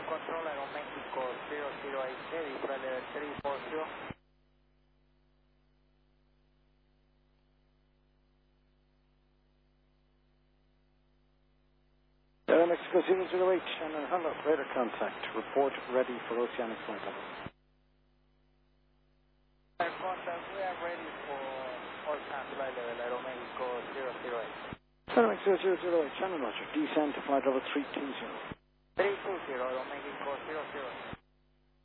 Control Aeromexico 008 Heavy, for level 340. Aeromexico 008, Shannon Hunter, radar contact. Report ready for oceanic flight level. Contact, we are ready for oceanic flight level, Aeromexico 008. Aeromexico 008, Shannon Roger, descend to flight level 320. 320, Aeromexico 008.